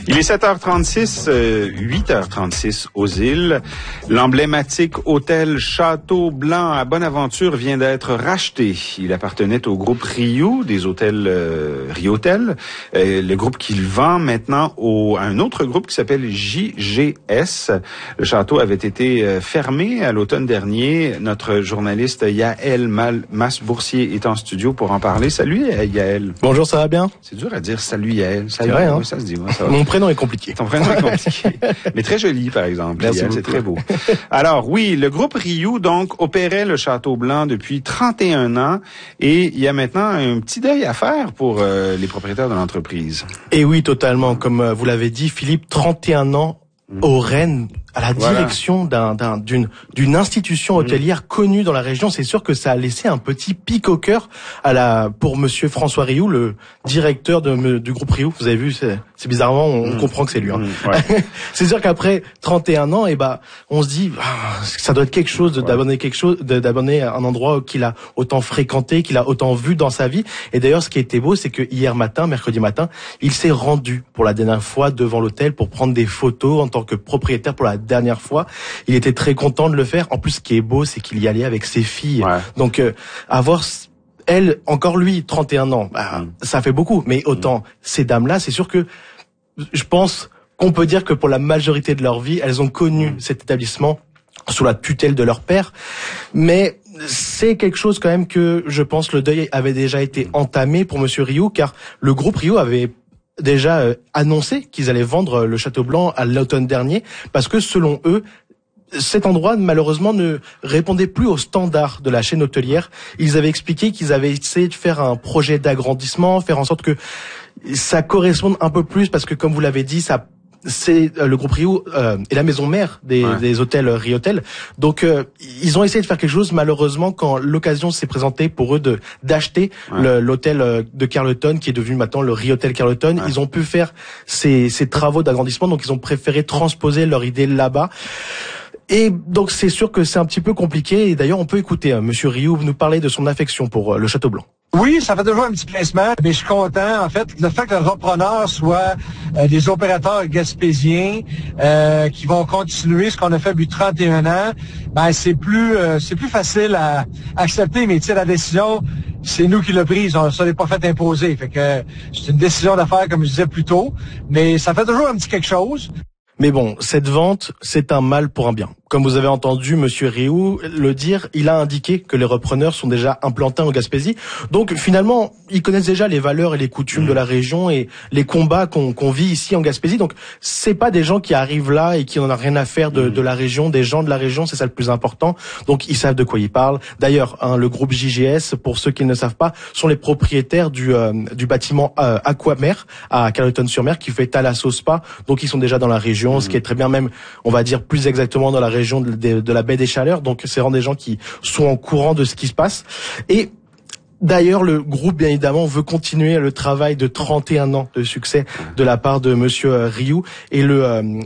Il est 7h36, 8h36 aux îles. L'emblématique hôtel Château-Blanc à Bonaventure vient d'être racheté. Il appartenait au groupe Riou, des hôtels Riotel, le groupe qui le vend maintenant à un autre groupe qui s'appelle JGS. Le château avait été fermé à l'automne dernier. Notre journaliste Yaël Mas-Boursier est en studio pour en parler. Salut Yaël. Bonjour, ça va bien? C'est dur à dire salut Yaël. Salut, c'est vrai, hein? Oui, ça se dit. Moi, ça va. Mon prénom est compliqué. Ton prénom est compliqué. Mais très joli, par exemple. Merci Yaël, c'est très beau. Alors, oui, le groupe Riou, donc, opérait le Château-Blanc depuis 31 ans et il y a maintenant un petit deuil à faire pour les propriétaires de l'entreprise. Et oui, totalement. Comme vous l'avez dit, Philippe, 31 ans au Rennes, à la direction d'une institution hôtelière connue dans la région. C'est sûr que ça a laissé un petit pic au cœur pour monsieur François Riou, le directeur du groupe Riou. Vous avez vu, c'est bizarrement, on comprend que c'est lui, hein. Ouais. C'est sûr qu'après 31 ans, on se dit, ça doit être quelque chose d'abonner un endroit qu'il a autant fréquenté, qu'il a autant vu dans sa vie. Et d'ailleurs, ce qui était beau, c'est que mercredi matin, il s'est rendu pour la dernière fois devant l'hôtel pour prendre des photos en tant que propriétaire pour la dernière fois. Il était très content de le faire. En plus, ce qui est beau, c'est qu'il y allait avec ses filles. Ouais. Donc, avoir elle, encore lui, 31 ans, ça fait beaucoup. Mais autant ces dames-là, c'est sûr que je pense qu'on peut dire que pour la majorité de leur vie, elles ont connu cet établissement sous la tutelle de leur père. Mais c'est quelque chose quand même que je pense le deuil avait déjà été entamé pour monsieur Riou, car le groupe Riou avait déjà annoncé qu'ils allaient vendre le Château-Blanc à l'automne dernier, parce que selon eux, cet endroit, malheureusement, ne répondait plus aux standards de la chaîne hôtelière. Ils avaient expliqué qu'ils avaient essayé de faire un projet d'agrandissement, faire en sorte que ça corresponde un peu plus, parce que comme vous l'avez dit, c'est le groupe Riou et la maison mère des hôtels Riotel. Donc ils ont essayé de faire quelque chose. Malheureusement, quand l'occasion s'est présentée pour eux d'acheter l'hôtel de Carleton, qui est devenu maintenant le Riotel Carleton, ils ont pu faire ces travaux d'agrandissement. Donc ils ont préféré transposer leur idée là-bas. Et donc c'est sûr que c'est un petit peu compliqué. Et d'ailleurs, on peut écouter monsieur Riou nous parler de son affection pour le Château-Blanc. Oui, ça fait toujours un petit pincement, mais je suis content. En fait, le fait que le repreneur soit des opérateurs gaspésiens qui vont continuer ce qu'on a fait depuis 31 ans, c'est plus facile à accepter. Mais tu sais, la décision, c'est nous qui l'a prise. On ne l'est pas fait imposer. Fait que c'est une décision d'affaires, comme je disais plus tôt, mais ça fait toujours un petit quelque chose. Mais bon, cette vente, c'est un mal pour un bien. Comme vous avez entendu monsieur Riou le dire, il a indiqué que les repreneurs sont déjà implantés en Gaspésie. Donc finalement, ils connaissent déjà les valeurs et les coutumes de la région et les combats qu'on vit ici en Gaspésie. Donc c'est pas des gens qui arrivent là et qui n'en ont rien à faire de la région, des gens de la région, c'est ça le plus important. Donc ils savent de quoi ils parlent. D'ailleurs, le groupe JGS, pour ceux qui ne savent pas, sont les propriétaires du bâtiment Aquamer à Carleton-sur-Mer qui fait Thalasso Spa. Donc ils sont déjà dans la région, ce qui est très bien, même on va dire plus exactement dans la région de la baie des Chaleurs. Donc c'est vraiment des gens qui sont au courant de ce qui se passe. Et d'ailleurs, le groupe, bien évidemment, veut continuer le travail de 31 ans de succès de la part de monsieur Riou et le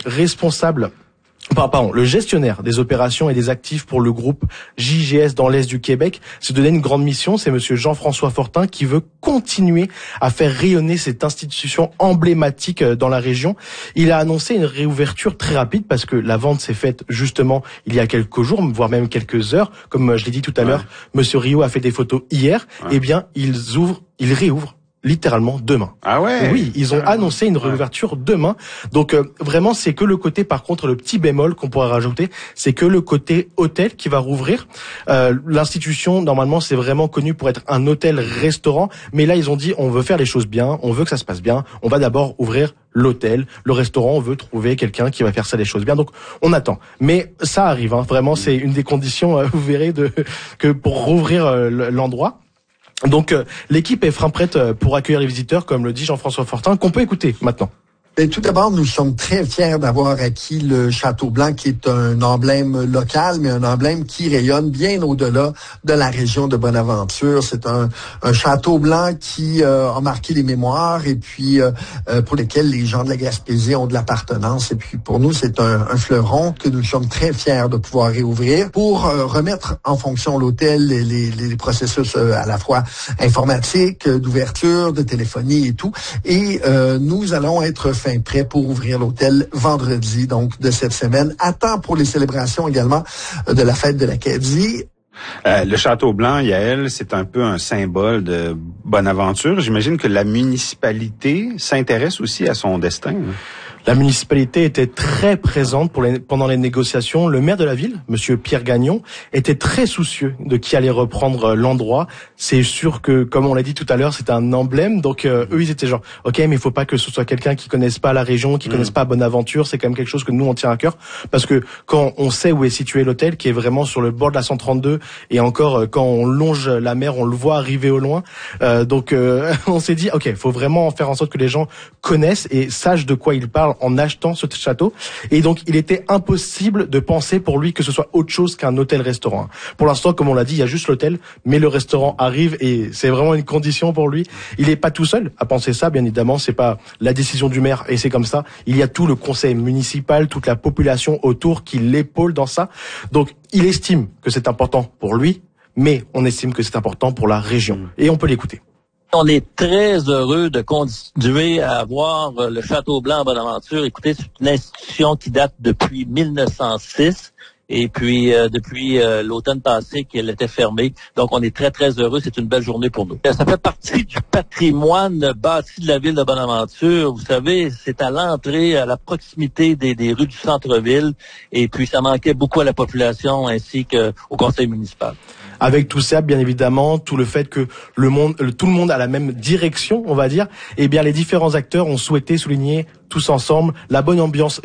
le gestionnaire des opérations et des actifs pour le groupe JGS dans l'Est du Québec s'est donné une grande mission. C'est monsieur Jean-François Fortin qui veut continuer à faire rayonner cette institution emblématique dans la région. Il a annoncé une réouverture très rapide parce que la vente s'est faite justement il y a quelques jours, voire même quelques heures. Comme je l'ai dit tout à l'heure, monsieur Riou a fait des photos hier. Eh bien, ils réouvrent littéralement demain. Ah ouais? Oui, ils ont annoncé une réouverture demain. Donc vraiment, c'est que le côté, par contre, le petit bémol qu'on pourrait rajouter, c'est que le côté hôtel qui va rouvrir. L'institution, normalement, c'est vraiment connu pour être un hôtel-restaurant, mais là, ils ont dit, on veut faire les choses bien, on veut que ça se passe bien, on va d'abord ouvrir l'hôtel, le restaurant, on veut trouver quelqu'un qui va faire ça les choses bien. Donc, on attend. Mais ça arrive, hein. Vraiment, c'est une des conditions, vous verrez, que pour rouvrir l'endroit. Donc l'équipe est prête pour accueillir les visiteurs, comme le dit Jean-François Fortin, qu'on peut écouter maintenant. Et tout d'abord, nous sommes très fiers d'avoir acquis le Château-Blanc, qui est un emblème local, mais un emblème qui rayonne bien au-delà de la région de Bonaventure. C'est un Château-Blanc qui a marqué les mémoires et puis pour lesquels les gens de la Gaspésie ont de l'appartenance. Et puis pour nous, c'est un fleuron que nous sommes très fiers de pouvoir réouvrir pour remettre en fonction l'hôtel, les processus à la fois informatiques, d'ouverture, de téléphonie et tout. Et nous allons être enfin prêt pour ouvrir l'hôtel vendredi, donc, de cette semaine. À temps pour les célébrations également de la fête de l'Acadie. Le Château Blanc, Yael, c'est un peu un symbole de Bonaventure. J'imagine que la municipalité s'intéresse aussi à son destin. La municipalité était très présente pendant les négociations. Le maire de la ville, Monsieur Pierre Gagnon, était très soucieux de qui allait reprendre l'endroit. C'est sûr que, comme on l'a dit tout à l'heure, c'est un emblème. Donc eux, ils étaient genre, ok, mais il faut pas que ce soit quelqu'un qui connaisse pas la région, qui connaisse pas Bonaventure. C'est quand même quelque chose que nous on tient à cœur, parce que quand on sait où est situé l'hôtel, qui est vraiment sur le bord de la 132, et encore quand on longe la mer, on le voit arriver au loin. Donc on s'est dit, ok, il faut vraiment faire en sorte que les gens connaissent et sachent de quoi ils parlent en achetant ce château. Et donc, il était impossible de penser pour lui que ce soit autre chose qu'un hôtel-restaurant. Pour l'instant, comme on l'a dit, il y a juste l'hôtel, mais le restaurant arrive et c'est vraiment une condition pour lui. Il n'est pas tout seul à penser ça, bien évidemment. C'est pas la décision du maire et c'est comme ça. Il y a tout le conseil municipal, toute la population autour qui l'épaule dans ça. Donc, il estime que c'est important pour lui, mais on estime que c'est important pour la région. Et on peut l'écouter. On est très heureux de continuer à avoir le Château Blanc à Bonaventure. Écoutez, c'est une institution qui date depuis 1906 et puis depuis l'automne passé qu'elle était fermée. Donc, on est très, très heureux. C'est une belle journée pour nous. Ça fait partie du patrimoine bâti de la ville de Bonaventure. Vous savez, c'est à l'entrée, à la proximité des rues du centre-ville. Et puis, ça manquait beaucoup à la population ainsi qu'au conseil municipal. Avec tout ça, bien évidemment, tout le fait que tout le monde a la même direction, on va dire, eh bien, les différents acteurs ont souhaité souligner tous ensemble la bonne ambiance